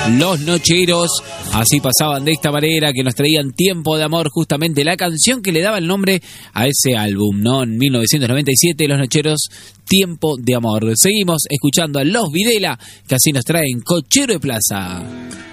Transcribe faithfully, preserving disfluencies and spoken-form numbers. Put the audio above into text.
Los Nocheros, así pasaban de esta manera, que nos traían Tiempo de Amor, justamente la canción que le daba el nombre a ese álbum, ¿no? En mil novecientos noventa y siete, Los Nocheros, Tiempo de Amor. Seguimos escuchando a Los Videla, que así nos traen Cochero de Plaza.